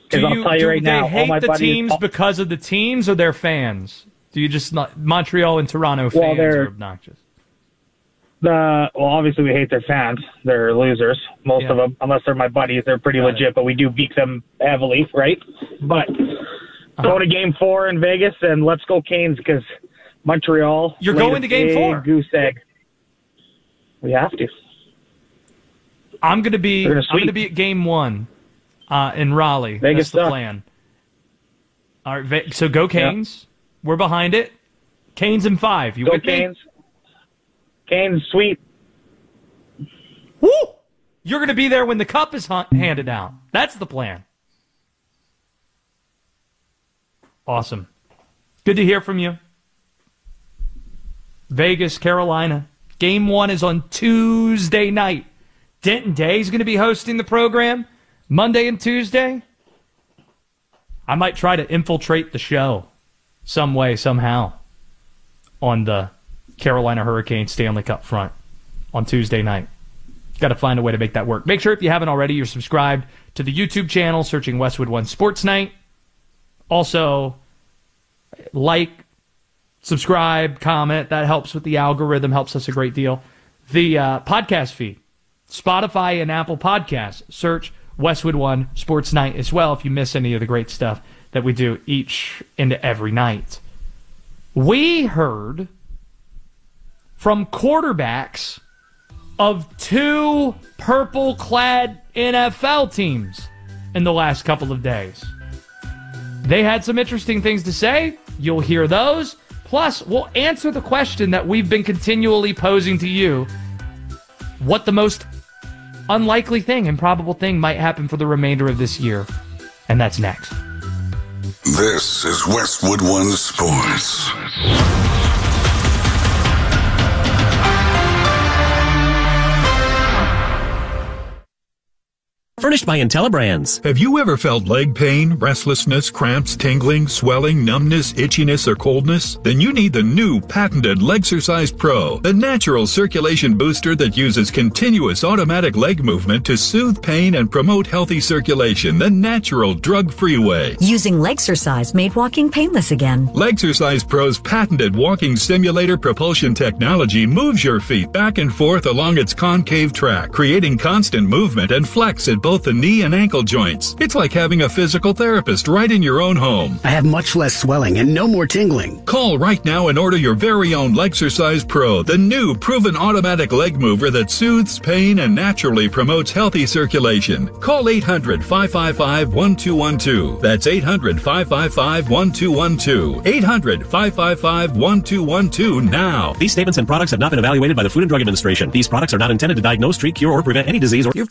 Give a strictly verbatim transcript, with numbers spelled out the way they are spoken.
Because I'll tell you do right they now, hate all my the buddies, teams because of the teams or their fans? Do you just not Montreal and Toronto well, fans are obnoxious? The well, obviously we hate their fans. They're losers, most Yeah. of them. Unless they're my buddies, they're pretty Got legit. it. But we do beat them heavily, right? But Uh-huh. go to Game Four in Vegas and let's go Canes because Montreal. You're laid going a to Game big Four. Goose egg. We have to. I'm going to be. They're gonna I'm going to sweep. be at Game One uh, in Raleigh. Vegas That's the sucks. plan. All right, Ve- so go Canes. We're behind it. Canes in five. You Go with me? Canes. Canes sweep. Woo! You're going to be there when the cup is hunt- handed out. That's the plan. Awesome. Good to hear from you. Vegas, Carolina. Game one is on Tuesday night. Denton Day is going to be hosting the program Monday and Tuesday. I might try to infiltrate the show some way, somehow, on the Carolina Hurricanes Stanley Cup front on Tuesday night. Got to find a way to make that work. Make sure if you haven't already, you're subscribed to the YouTube channel, searching Westwood One Sports Night. Also, like, subscribe, comment. That helps with the algorithm, helps us a great deal. The uh, podcast feed, Spotify and Apple Podcasts. Search Westwood One Sports Night as well if you miss any of the great stuff that we do each and every night. We heard from quarterbacks of two purple-clad N F L teams in the last couple of days. They had some interesting things to say. You'll hear those. Plus, we'll answer the question that we've been continually posing to you. What the most unlikely thing, improbable thing might happen for the remainder of this year. And that's next. This is Westwood One Sports. Furnished by IntelliBrands. Have you ever felt leg pain, restlessness, cramps, tingling, swelling, numbness, itchiness, or coldness? Then you need the new patented Legsercise Pro, the natural circulation booster that uses continuous automatic leg movement to soothe pain and promote healthy circulation the natural drug-free way. Using Legsercise made walking painless again. Legsercise Pro's patented walking simulator propulsion technology moves your feet back and forth along its concave track, creating constant movement and flex at both the knee and ankle joints. It's like having a physical therapist right in your own home. I have much less swelling and no more tingling. Call right now and order your very own Legsercise Pro, the new proven automatic leg mover that soothes pain and naturally promotes healthy circulation. Call eight hundred, five five five, one two one two. That's eight hundred, five five five, one two one two. eight hundred, five five five, one two one two now. These statements and products have not been evaluated by the Food and Drug Administration. These products are not intended to diagnose, treat, cure, or prevent any disease or... You've